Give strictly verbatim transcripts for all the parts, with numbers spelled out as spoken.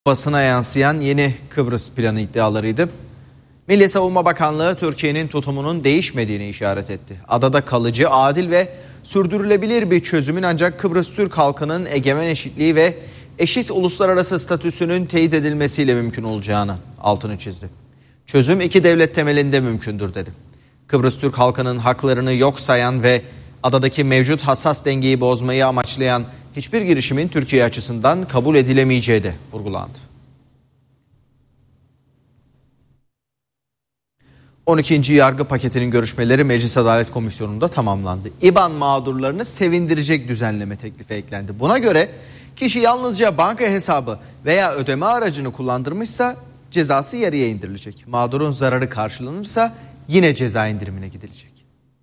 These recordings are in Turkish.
Basına yansıyan yeni Kıbrıs planı iddialarıydı. Milli Savunma Bakanlığı Türkiye'nin tutumunun değişmediğini işaret etti. Adada kalıcı, adil ve sürdürülebilir bir çözümün ancak Kıbrıs Türk halkının egemen eşitliği ve eşit uluslararası statüsünün teyit edilmesiyle mümkün olacağını altını çizdi. Çözüm iki devlet temelinde mümkündür dedi. Kıbrıs Türk halkının haklarını yok sayan ve adadaki mevcut hassas dengeyi bozmayı amaçlayan hiçbir girişimin Türkiye açısından kabul edilemeyeceği de vurgulandı. on ikinci yargı paketinin görüşmeleri Meclis Adalet Komisyonu'nda tamamlandı. İBAN mağdurlarını sevindirecek düzenleme teklifi eklendi. Buna göre kişi yalnızca banka hesabı veya ödeme aracını kullandırmışsa cezası yarıya indirilecek. Mağdurun zararı karşılanırsa yine ceza indirimine gidilecek.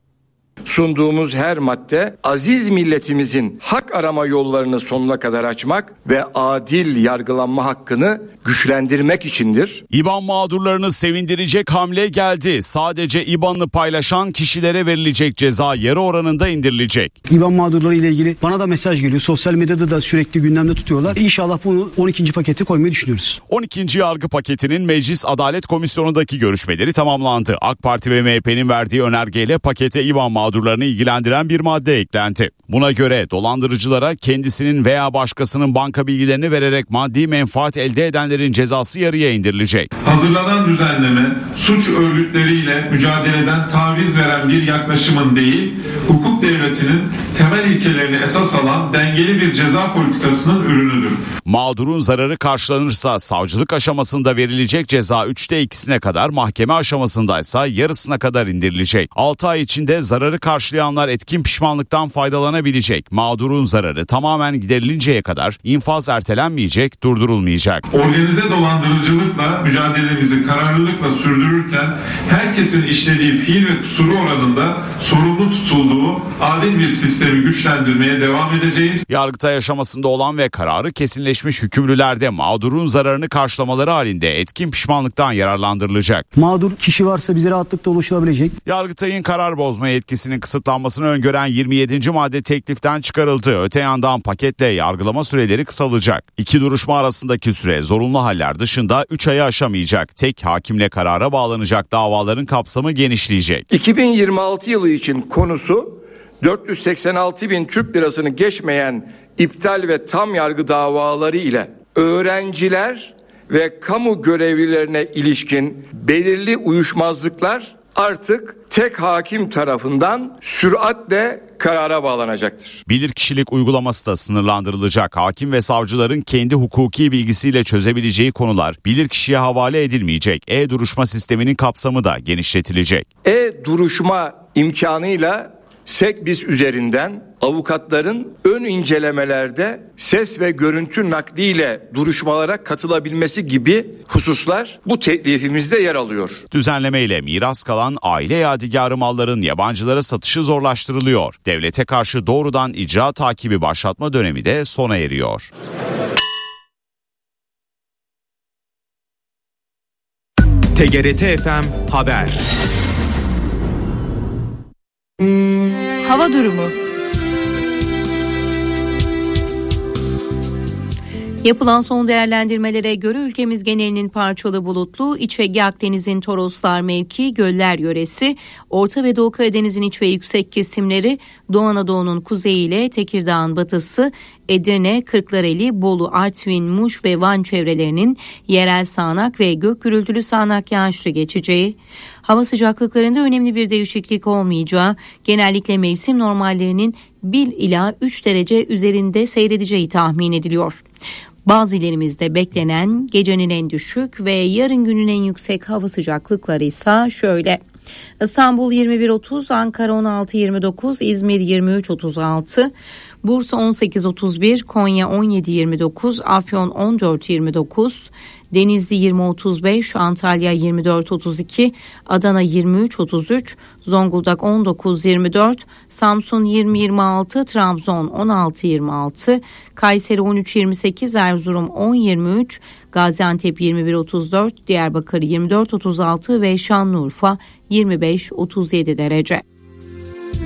Sunduğumuz her madde aziz milletimizin hak arama yollarını sonuna kadar açmak ve adil yargılanma hakkını güçlendirmek içindir. İBAN mağdurlarını sevindirecek hamle geldi. Sadece İBAN'ını paylaşan kişilere verilecek ceza yarı oranında indirilecek. İBAN mağdurları ile ilgili bana da mesaj geliyor. Sosyal medyada da sürekli gündemde tutuyorlar. İnşallah bunu on ikinci pakete koymayı düşünüyoruz. on ikinci yargı paketinin Meclis Adalet Komisyonu'ndaki görüşmeleri tamamlandı. AK Parti ve M H P'nin verdiği önergeyle pakete İBAN mağdurlarını ilgilendiren bir madde eklendi. Buna göre dolandırıcılara kendisinin veya başkasının banka bilgilerini vererek maddi menfaat elde edenlerin cezası yarıya indirilecek. Hazırlanan düzenleme suç örgütleriyle mücadeleden taviz veren bir yaklaşımın değil, hukuk devletinin temel ilkelerini esas alan dengeli bir ceza politikasının ürünüdür. Mağdurun zararı karşılanırsa savcılık aşamasında verilecek ceza üçte ikisine kadar, mahkeme aşamasındaysa yarısına kadar indirilecek. altı ay içinde zararı karşılayanlar etkin pişmanlıktan faydalanabilecek. Mağdurun zararı tamamen giderilinceye kadar infaz ertelenmeyecek, durdurulmayacak. Organize dolandırıcılıkla mücadelemizi kararlılıkla sürdürürken herkesin işlediği fiil ve kusuru oranında sorumlu tutulduğu adil bir sistemi güçlendirmeye devam edeceğiz. Yargıtay aşamasında olan ve kararı kesinleşmiş hükümlülerde mağdurun zararını karşılamaları halinde etkin pişmanlıktan yararlandırılacak. Mağdur kişi varsa bize rahatlıkla ulaşılabilecek. Yargıtay'ın karar bozma yetkisinin kısıtlanmasını öngören yirmi yedinci madde tekliften çıkarıldı. Öte yandan paketle yargılama süreleri kısalacak. İki duruşma arasındaki süre zorunlu haller dışında üç ayı aşamayacak. Tek hakimle karara bağlanacak davaların kapsamı genişleyecek. iki bin yirmi altı yılı için konusu dört yüz seksen altı bin Türk lirasını geçmeyen iptal ve tam yargı davaları ile öğrenciler ve kamu görevlilerine ilişkin belirli uyuşmazlıklar artık tek hakim tarafından süratle karara bağlanacaktır. Bilirkişilik uygulaması da sınırlandırılacak. Hakim ve savcıların kendi hukuki bilgisiyle çözebileceği konular bilirkişiye havale edilmeyecek. E-duruşma sisteminin kapsamı da genişletilecek. E-duruşma imkanıyla SEKBİS üzerinden avukatların ön incelemelerde ses ve görüntü nakliyle duruşmalara katılabilmesi gibi hususlar bu teklifimizde yer alıyor. Düzenlemeyle miras kalan aile yadigarı malların yabancılara satışı zorlaştırılıyor. Devlete karşı doğrudan icra takibi başlatma dönemi de sona eriyor. T G R T F M Haber. Hava durumu. Yapılan son değerlendirmelere göre ülkemiz genelinin parçalı bulutlu, İç Ege Akdeniz'in Toroslar mevki, göller yöresi, Orta ve Doğu Karadeniz'in iç ve yüksek kesimleri, Doğu Anadolu'nun kuzeyi ile Tekirdağ'ın batısı, Edirne, Kırklareli, Bolu, Artvin, Muş ve Van çevrelerinin yerel sağanak ve gök gürültülü sağanak yağışlı geçeceği, hava sıcaklıklarında önemli bir değişiklik olmayacağı, genellikle mevsim normallerinin bir ila üç derece üzerinde seyredeceği tahmin ediliyor. Bazı illerimizde beklenen gecenin en düşük ve yarın günün en yüksek hava sıcaklıkları ise şöyle: İstanbul yirmi bir otuz, Ankara on altı yirmi dokuz, İzmir yirmi üç otuz altı, Bursa on sekiz otuz bir, Konya on yedi yirmi dokuz, Afyon on dört yirmi dokuz, Denizli yirmi otuz beş, Antalya yirmi dört otuz iki, Adana yirmi üç otuz üç, Zonguldak on dokuz yirmi dört, Samsun yirmi yirmi altı, Trabzon on altı yirmi altı, Kayseri on üç yirmi sekiz, Erzurum on yirmi üç, Gaziantep yirmi bir otuz dört, Diyarbakır yirmi dört otuz altı ve Şanlıurfa yirmi beş otuz yedi derece.